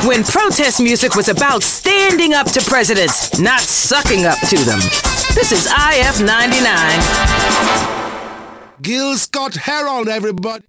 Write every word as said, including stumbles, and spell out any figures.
when protest music was about standing up to presidents, not sucking up to them. This is I F ninety-nine. Gil Scott Heron, everybody.